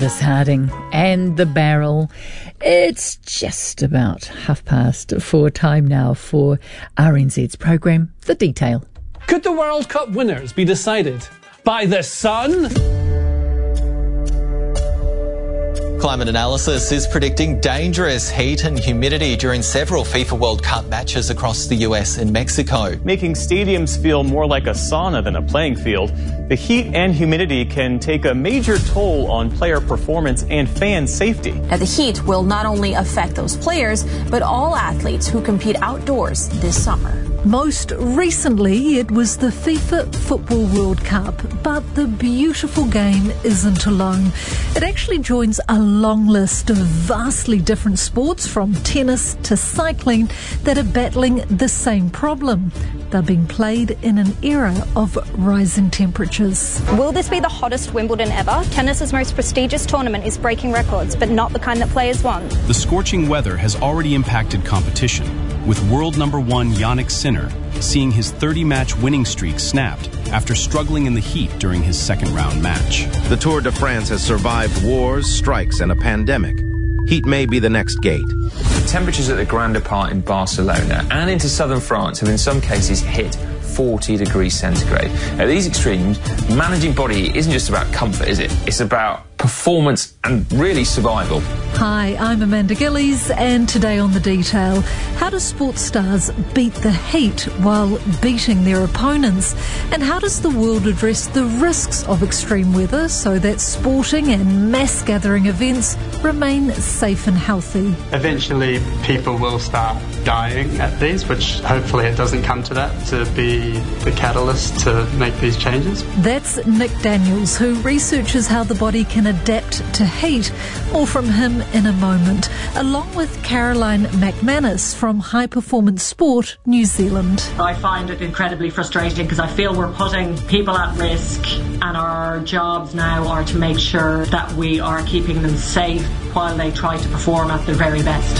Travis Harding and The Barrel. It's just about 4:30 time now for RNZ's program, The Detail. Could the World Cup winners be decided by the sun? Climate Analysis is predicting dangerous heat and humidity during several FIFA World Cup matches across the US and Mexico. Making stadiums feel more like a sauna than a playing field, the heat and humidity can take a major toll on player performance and fan safety. Now, the heat will not only affect those players, but all athletes who compete outdoors this summer. Most recently, it was the FIFA Football World Cup, but the beautiful game isn't alone. It actually joins a long list of vastly different sports, from tennis to cycling, that are battling the same problem. They're being played in an era of rising temperatures. Will this be the hottest Wimbledon ever? Tennis's most prestigious tournament is breaking records, but not the kind that players want. The scorching weather has already impacted competition, with world number one Jannik Sinner seeing his 30-match winning streak snapped after struggling in the heat during his second-round match. The Tour de France has survived wars, strikes, and a pandemic. Heat may be the next gate. The temperatures at the Grand Depart in Barcelona and into southern France have in some cases hit 40 degrees centigrade. At these extremes, managing body isn't just about comfort, is it? It's about performance and really survival. Hi, I'm Amanda Gillies, and today on The Detail, how do sports stars beat the heat while beating their opponents? And how does the world address the risks of extreme weather so that sporting and mass gathering events remain safe and healthy? Eventually people will start dying at these, which hopefully it doesn't come to that, to be the catalyst to make these changes. That's Nick Daniels, who researches how the body can adapt to heat. More from him in a moment, along with Caroline McManus from High Performance Sport New Zealand. I find it incredibly frustrating because I feel we're putting people at risk, and our jobs now are to make sure that we are keeping them safe while they try to perform at their very best.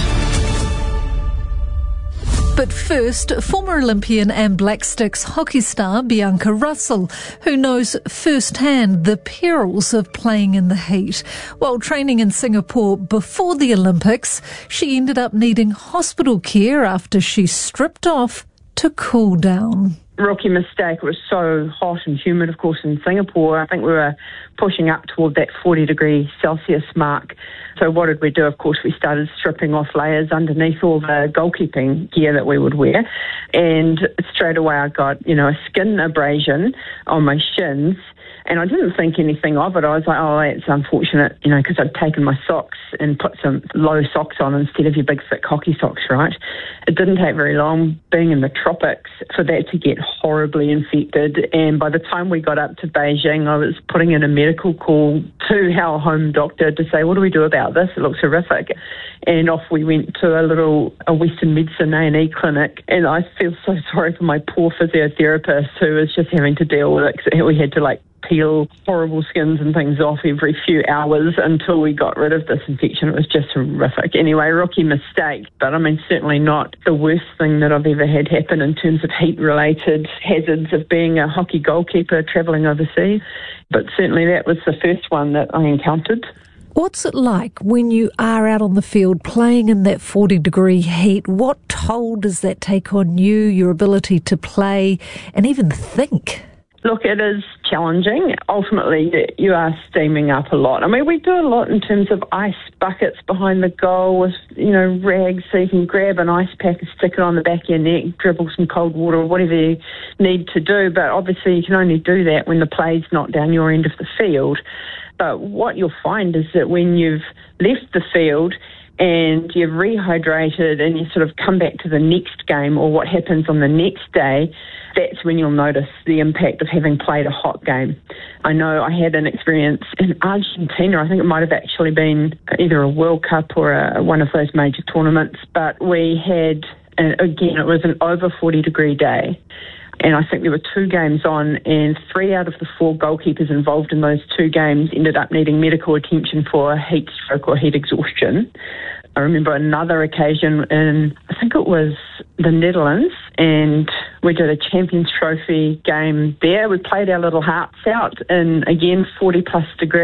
But first, former Olympian and Black Sticks hockey star Bianca Russell, who knows firsthand the perils of playing in the heat. While training in Singapore before the Olympics, she ended up needing hospital care after she stripped off to cool down. Rookie mistake. It was so hot and humid, of course, in Singapore. I think we were pushing up toward that 40 degree Celsius mark. So what did we do? Of course, we started stripping off layers underneath all the goalkeeping gear that we would wear. And straight away I got, a skin abrasion on my shins. And I didn't think anything of it. I was like, oh, that's unfortunate, because I'd taken my socks and put some low socks on instead of your big thick hockey socks, right? It didn't take very long, being in the tropics, for that to get horribly infected. And by the time we got up to Beijing, I was putting in a medical call to our home doctor to say, what do we do about this? It looks horrific. And off we went to a Western medicine A&E clinic. And I feel so sorry for my poor physiotherapist who was just having to deal with it. We had to peel horrible skins and things off every few hours until we got rid of this infection. It was just horrific. Anyway, rookie mistake, but certainly not the worst thing that I've ever had happen in terms of heat-related hazards of being a hockey goalkeeper travelling overseas. But certainly that was the first one that I encountered. What's it like when you are out on the field playing in that 40-degree heat? What toll does that take on you, your ability to play and even think? Look, it is challenging. Ultimately, you are steaming up a lot. We do a lot in terms of ice buckets behind the goal with, rags, so you can grab an ice pack and stick it on the back of your neck, dribble some cold water or whatever you need to do. But obviously you can only do that when the play's not down your end of the field. But what you'll find is that when you've left the field and you've rehydrated and you sort of come back to the next game or what happens on the next day, that's when you'll notice the impact of having played a hot game. I know I had an experience in Argentina. I think it might have actually been either a World Cup or one of those major tournaments, but we had, again, it was an over 40-degree day. And I think there were 2 games on, and 3 out of the 4 goalkeepers involved in those 2 games ended up needing medical attention for heat stroke or heat exhaustion. I remember another occasion in, I think it was the Netherlands, and we did a Champions Trophy game there. We played our little hearts out in, again, 40 plus degrees.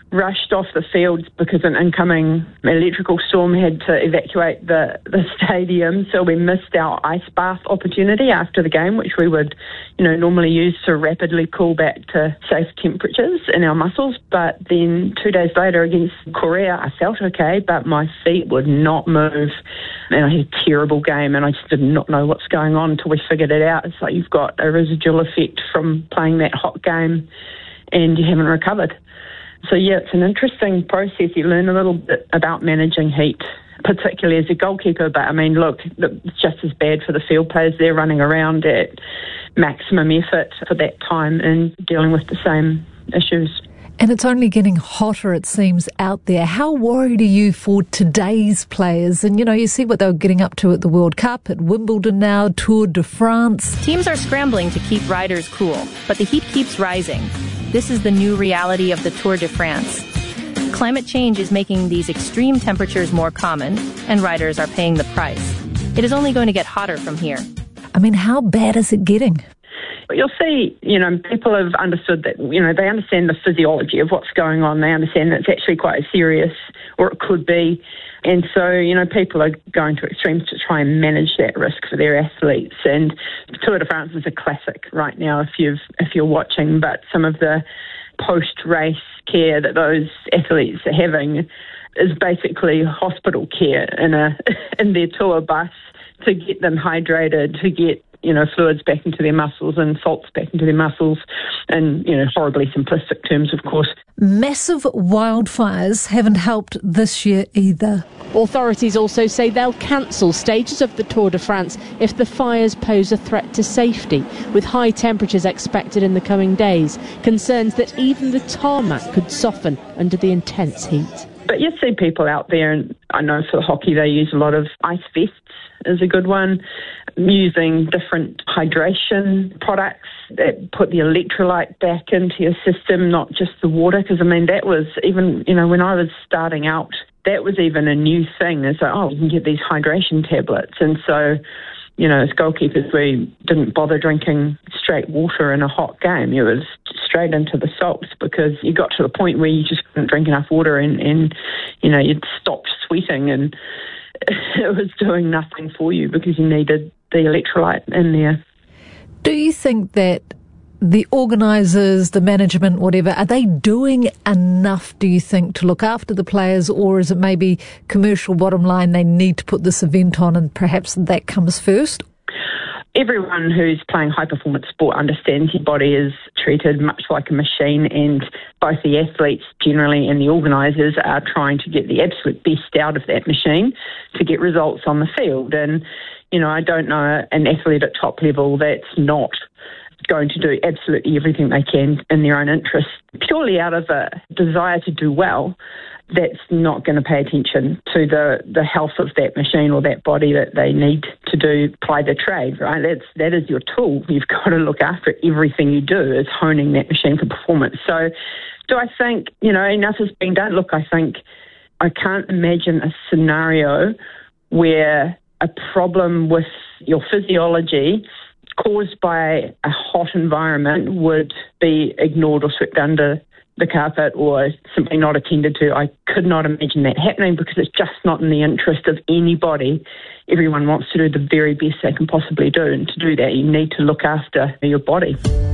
rushed off the field because an incoming electrical storm had to evacuate the stadium. So we missed our ice bath opportunity after the game, which we would, normally use to rapidly cool back to safe temperatures in our muscles. But then 2 days later against Korea, I felt okay, but my feet would not move. And I had a terrible game, and I just did not know what's going on until we figured it out. It's like you've got a residual effect from playing that hot game and you haven't recovered. So, yeah, it's an interesting process. You learn a little bit about managing heat, particularly as a goalkeeper. But, I mean, look, it's just as bad for the field players. They're running around at maximum effort for that time and dealing with the same issues. And it's only getting hotter, it seems, out there. How worried are you for today's players? And, you see what they were getting up to at the World Cup, at Wimbledon now, Tour de France. Teams are scrambling to keep riders cool, but the heat keeps rising. This is the new reality of the Tour de France. Climate change is making these extreme temperatures more common, and riders are paying the price. It is only going to get hotter from here. I mean, how bad is it getting? You'll see, people have understood that, they understand the physiology of what's going on. They understand that it's actually quite serious, or it could be. And so, people are going to extremes to try and manage that risk for their athletes. And Tour de France is a classic right now if you're watching, but some of the post-race care that those athletes are having is basically hospital care in their tour bus to get them hydrated, to get fluids back into their muscles and salts back into their muscles, and, horribly simplistic terms, of course. Massive wildfires haven't helped this year either. Authorities also say they'll cancel stages of the Tour de France if the fires pose a threat to safety, with high temperatures expected in the coming days. Concerns that even the tarmac could soften under the intense heat. But you see people out there, and I know for hockey they use a lot of ice vests is a good one, using different hydration products that put the electrolyte back into your system, not just the water, because, that was even, when I was starting out, that was even a new thing. It's like, you can get these hydration tablets. And so, as goalkeepers, we didn't bother drinking straight water in a hot game. It was straight into the salts because you got to the point where you just couldn't drink enough water and you'd stopped sweating and it was doing nothing for you because you needed the electrolyte in there. Do you think that the organisers, the management, whatever, are they doing enough, do you think, to look after the players, or is it maybe commercial bottom line they need to put this event on and perhaps that comes first? Everyone who's playing high-performance sport understands your body is treated much like a machine, and both the athletes generally and the organisers are trying to get the absolute best out of that machine to get results on the field. And, I don't know an athlete at top level that's not going to do absolutely everything they can in their own interest, purely out of a desire to do well. That's not going to pay attention to the health of that machine or that body that they need to apply their trade, right? That is your tool. You've got to look after it. Everything you do is honing that machine for performance. So do I think, enough is being done? Look, I can't imagine a scenario where a problem with your physiology caused by a hot environment would be ignored or swept under the carpet or simply not attended to. I could not imagine that happening because it's just not in the interest of anybody. Everyone wants to do the very best they can possibly do, and to do that you need to look after your body.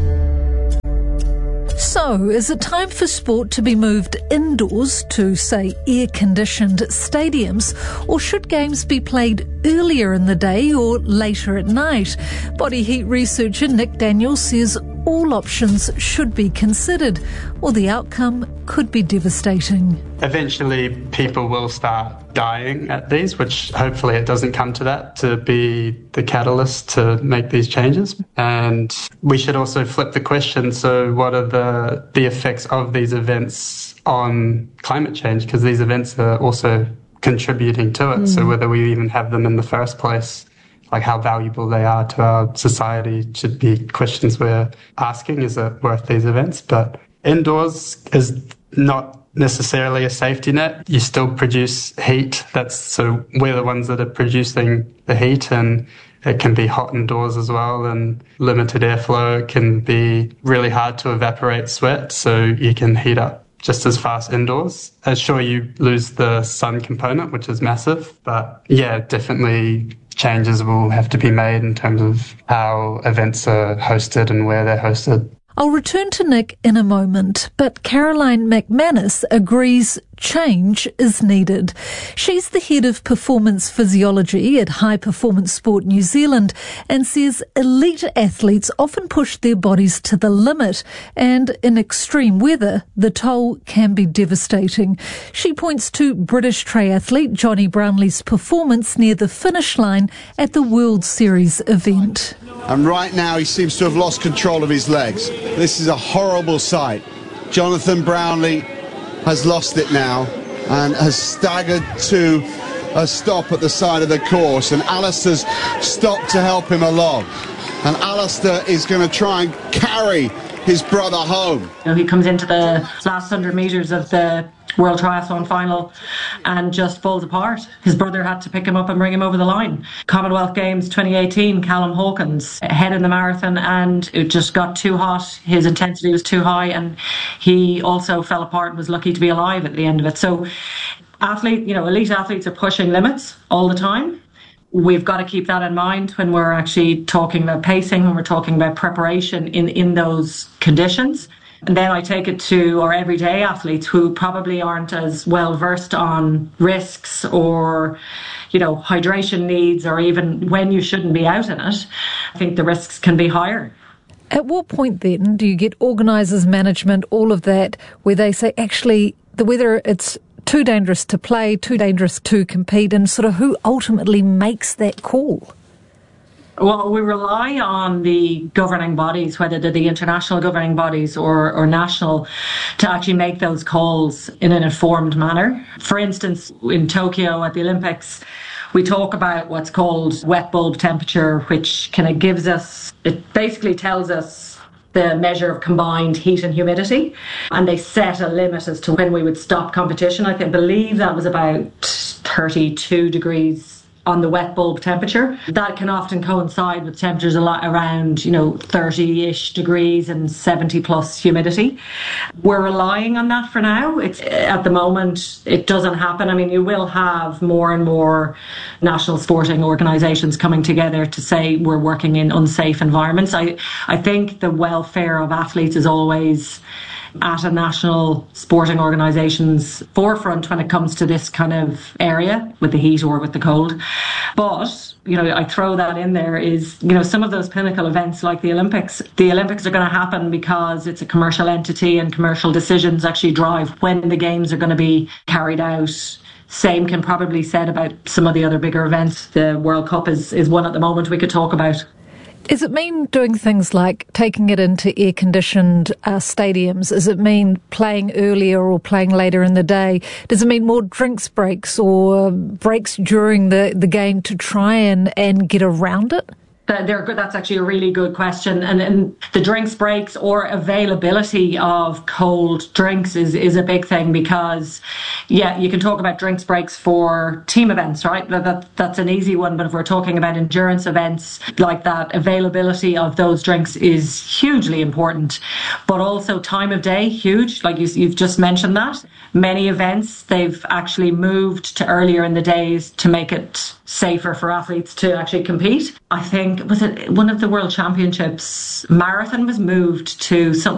So, is it time for sport to be moved indoors to, say, air-conditioned stadiums? Or should games be played earlier in the day or later at night? Body heat researcher Nick Daniels says all options should be considered, or the outcome could be devastating. Eventually, people will start dying at these, which hopefully it doesn't come to that, to be the catalyst to make these changes. And we should also flip the question, so what are the effects of these events on climate change? Because these events are also contributing to it. So whether we even have them in the first place, like how valuable they are to our society, should be questions we're asking. Is it worth these events? But indoors is not necessarily a safety net. You still produce heat. So we're the ones that are producing the heat, and it can be hot indoors as well, and limited airflow. It can be really hard to evaporate sweat, so you can heat up just as fast indoors. Sure, you lose the sun component, which is massive, but yeah, definitely changes will have to be made in terms of how events are hosted and where they're hosted. I'll return to Nick in a moment, but Caroline McManus agrees change is needed. She's the head of performance physiology at High Performance Sport New Zealand and says elite athletes often push their bodies to the limit, and in extreme weather, the toll can be devastating. She points to British triathlete Johnny Brownlee's performance near the finish line at the World Series event. And right now he seems to have lost control of his legs. This is a horrible sight. Jonathan Brownlee has lost it now and has staggered to a stop at the side of the course, and Alistair's stopped to help him along. And Alistair is going to try and carry his brother home. He comes into the last 100 metres of the World Triathlon final and just falls apart. His brother had to pick him up and bring him over the line. Commonwealth Games 2018, Callum Hawkins ahead in the marathon, and it just got too hot. His intensity was too high, and he also fell apart and was lucky to be alive at the end of it. So elite athletes are pushing limits all the time. We've got to keep that in mind when we're actually talking about pacing, when we're talking about preparation in those conditions. And then I take it to our everyday athletes who probably aren't as well versed on risks or, hydration needs, or even when you shouldn't be out in it. I think the risks can be higher. At what point then do you get organisers, management, all of that, where they say actually the weather, it's too dangerous to play, too dangerous to compete, and sort of who ultimately makes that call? Well, we rely on the governing bodies, whether they're the international governing bodies or national, to actually make those calls in an informed manner. For instance, in Tokyo at the Olympics, we talk about what's called wet bulb temperature, which kind of it basically tells us the measure of combined heat and humidity, and they set a limit as to when we would stop competition. I believe that was about 32 degrees on the wet bulb temperature. That can often coincide with temperatures a lot around 30-ish degrees and 70 plus humidity. We're relying on that for now. At the moment it doesn't happen. You will have more and more national sporting organisations coming together to say we're working in unsafe environments. I think the welfare of athletes is always at a national sporting organisation's forefront when it comes to this kind of area with the heat or with the cold. But, I throw that in there is, some of those pinnacle events like the Olympics are going to happen because it's a commercial entity and commercial decisions actually drive when the games are going to be carried out. Same can probably be said about some of the other bigger events. The World Cup is one at the moment we could talk about. Does it mean doing things like taking it into air-conditioned stadiums? Does it mean playing earlier or playing later in the day? Does it mean more drinks breaks or breaks during the game to try and get around it? That's actually a really good question. And the drinks breaks or availability of cold drinks is a big thing because, you can talk about drinks breaks for team events, right? That's an easy one. But if we're talking about endurance events like that, availability of those drinks is hugely important. But also time of day, huge. Like you've just mentioned that. Many events, they've actually moved to earlier in the days to make it safer for athletes to actually compete. I think, was it one of the World Championships, marathon was moved to something